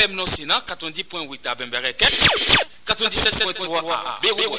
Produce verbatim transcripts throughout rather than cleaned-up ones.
M non Sina, quatre-vingt-dix point huit à Bembereke, quatre-vingt-dix-sept point trois à Béroué.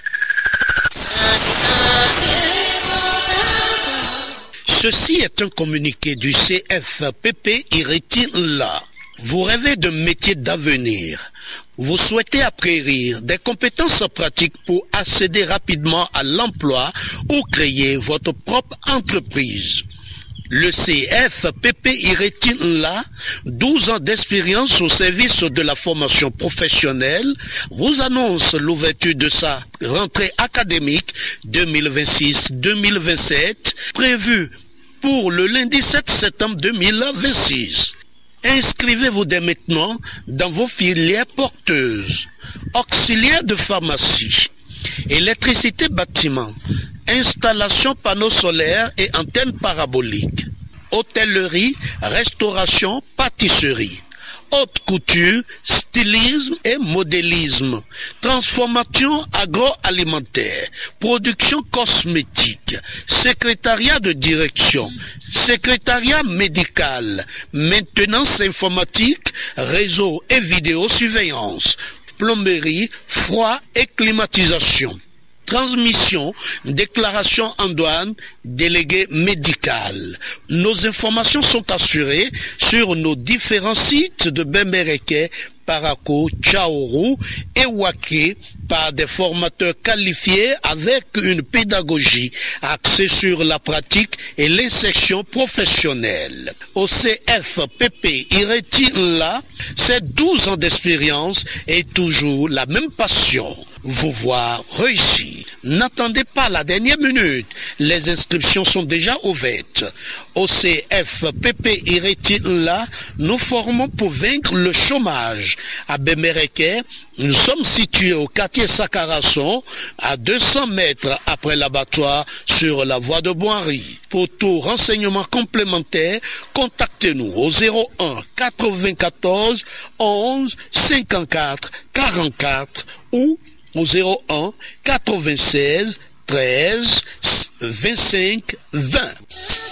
Ceci est un communiqué du C F P P Ireti-Nla. Vous rêvez d'un métier d'avenir. Vous souhaitez acquérir des compétences pratiques pour accéder rapidement à l'emploi ou créer votre propre entreprise. Le C F P P Ireti-Nla, douze ans d'expérience au service de la formation professionnelle, vous annonce l'ouverture de sa rentrée académique deux mille vingt-six deux mille vingt-sept, prévue pour le lundi sept septembre deux mille vingt-six. Inscrivez-vous dès maintenant dans vos filières porteuses. Auxiliaire de pharmacie, électricité bâtiment, installation panneaux solaires et antennes paraboliques, hôtellerie, restauration, pâtisserie, haute couture, stylisme et modélisme, transformation agroalimentaire, production cosmétique, secrétariat de direction, secrétariat médical, maintenance informatique, réseau et vidéosurveillance, plomberie, froid et climatisation. Transmission, déclaration en douane, délégué médical. Nos informations sont assurées sur nos différents sites de Bembereke, Parako, Tchaourou et Waké par des formateurs qualifiés avec une pédagogie axée sur la pratique et l'insertion professionnelle. Au C F P P Ireti-Nla, c'est douze ans d'expérience et toujours la même passion. Vous voir réussir. N'attendez pas la dernière minute. Les inscriptions sont déjà ouvertes. Au C F P P Ireti-Nla, nous formons pour vaincre le chômage. À Bembereke, nous sommes situés au quartier Sakarasson, à deux cents mètres après l'abattoir sur la voie de Boiry. Pour tout renseignement complémentaire, contactez-nous au zéro un quatre-vingt-quatorze onze cinquante-quatre quarante-quatre ou au zéro un quatre-vingt-seize treize vingt-cinq vingt.